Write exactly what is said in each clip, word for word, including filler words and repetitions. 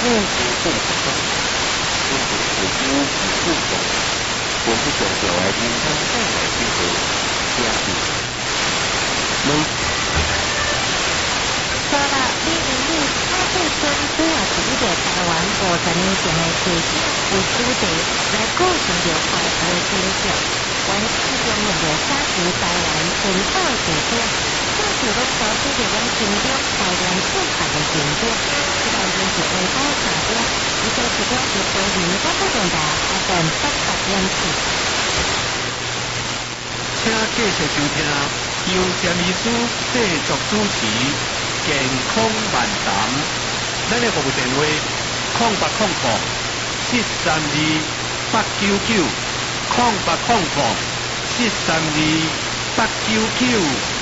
政府中，中国国军指数中，我不强调的人生带来这个压力。你。 说了，李明义他对孙主要是一个台湾五十年前的地景为主题来构成着快乐景象，完成中用着沙石台湾本土的地景，这是拢导致着咱心中大量出海的景点，这当然是为保查点，而且是表示国民我不重大还等北北人气。 请继续收听由詹医师制作主持。健康漫谈，咱的服务电话：空八空空七三二八九九，空八空空七三二八九九。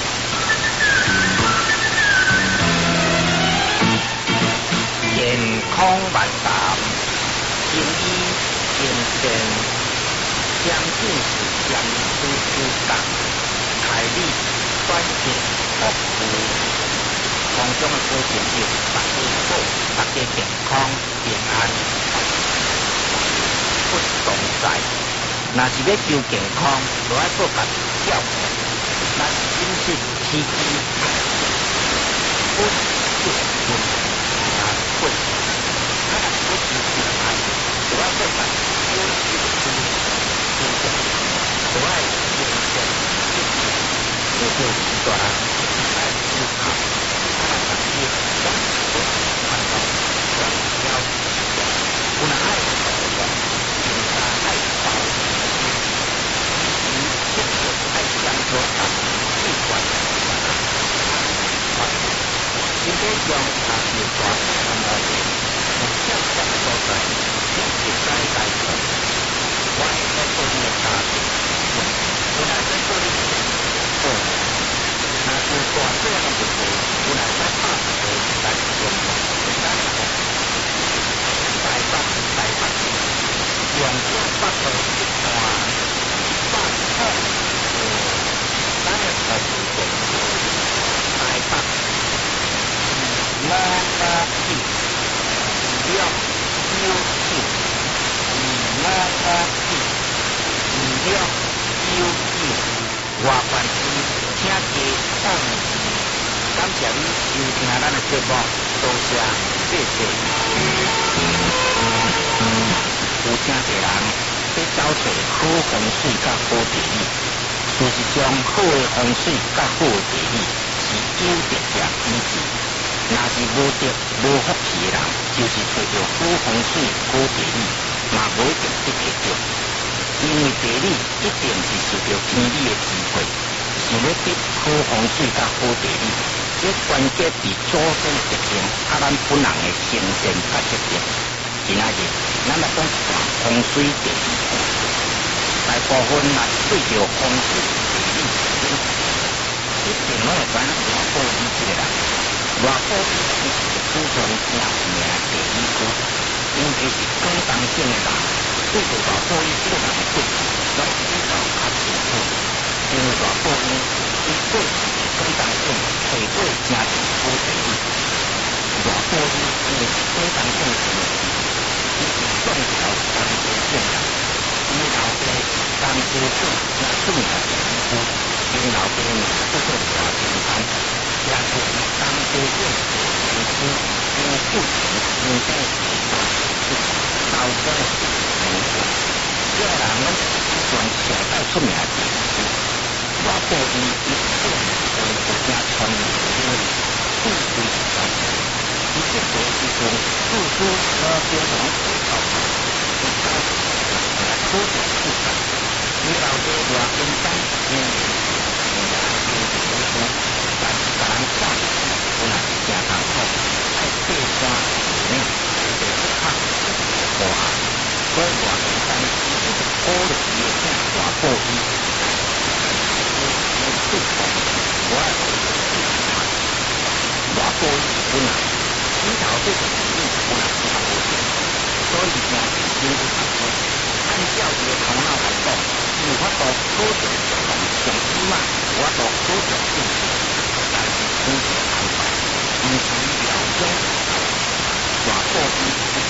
健康漫谈，中医健健，将近是将医师讲，台理专业服务。空中的过程就大家好，大家健康平安，不同在。若是要求健康，就要做甲照顾，咱饮食起居，不就不啊不，啊不是平安，就要做甲休息的心情，就要认真积极，这个时段爱思考。不能爱警察爱保现在爱相说最管今天将他有抓他们的我向上所在一起在在的我也在做你的差别我来在做你的哦那是管这样的不对我来在怕我来做你的台北台北用中北的一段北港呃咱的服务中台北五个地两九九五个地两九九外关区请加放感谢你收听咱的节目多谢谢谢有真侪人要找找好风水甲好地理，事实上好的风水甲好的地理是有得者依据，若是无得无福气的人，就是找到好风水好地理，嘛无一定得到着，因为地理一定是受到天理的智慧，想要得好风水甲好地理，要关键伫祖先特性，甲咱本人的生辰甲特点。今仔日，咱来讲一段风水地理。大部分若是对着风水地理，一定拢会知影偌保医这个人。偌保医伊是个祖传正有名的地理师，尤其是广东省的人，对着偌保医这个人的过去，拢比较较清楚。因为偌保医伊过去是广东省最最正是好地理。偌保医因为是广东省前时。伊是宋朝江州县人，伊老爸江州县正出名的地理师，伊老爸名叫做华平山，也是以江州县地理师吴富全先生时代出高中的名声，这个人拢是以前上代出名的地理师。偌保伊伊本为国家传统地理，富贵是传奇。伊这个时阵，著书和标准回到他，一开始就来科学思考。你老爸偌简单，因为现在有读书，但是甲人看起来本来是正艰苦，爱爬山呢，得去学科学，所以偌简单，伊一直鼓励伊的囝偌保伊，伊对讲，我爱学习思考，偌保伊本来。伊头对着地理本来是无定，所以正是先去读书。按照伊的头脑来讲，有法度考上上上上起码有法度考上进士，但是经济安排，毋是了解大保伊一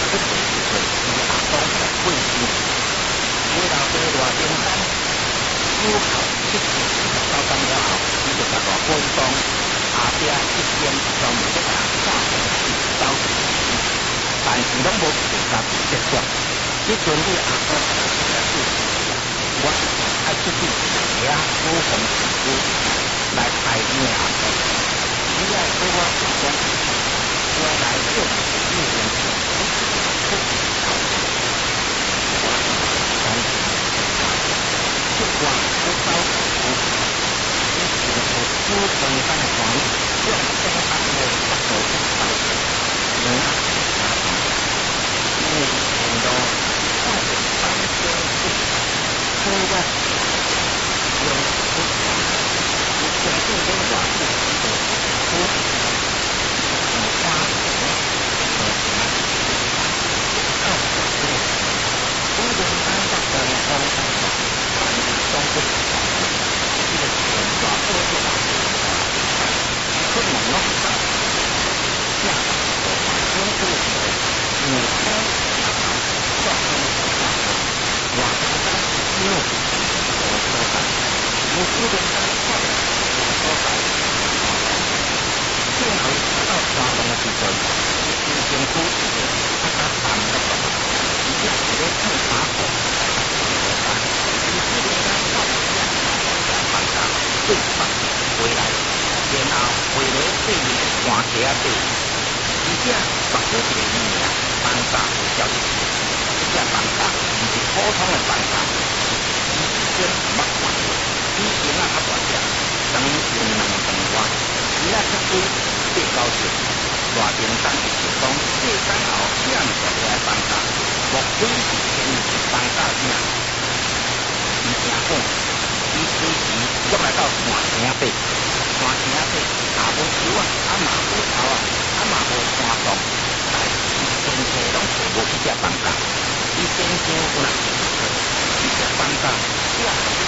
伊拢无自家己接触。迄阵你阿公甲我讲的故事，我爱出去掠古风事故来害你阿公。你爱对我讲讲，我来做一年前，我是出去逃避，我从结果我走出去，你是我主动干黄，用正当的角度去逃避，你阿公阿公，你很多。我是三千四，所以我用不长，我相信跟我自己的出题，我花钱，我拿去告诉自己，无论当下的风风浪，反正都不是好事。这个钱抓多就拿去了，困难弄上，下场我马上就觉得，你开下场。状况的情况下，我刚刚没有去我说法，我基本上快我说法，幸好找到山洞的时阵，已经苦一点，他他谈得懂，而且一个看法好，我看，你这边呢靠下下放下对方回来，然后回来对面的山溪啊对，而且目睭一个面啊，放下交易。这放假不是普通的放假，是以前捌看过，以前啊较大只，当时两万外，伊啊出水八九岁，大订单就讲过干后请大家来放假，莫非是天意放假啥？伊正讲，伊随时约来到山城底，山城底也无树啊，啊嘛无草啊，啊嘛无山洞，但伊天气拢找无去遮放假。伊先生有人伊就放假，下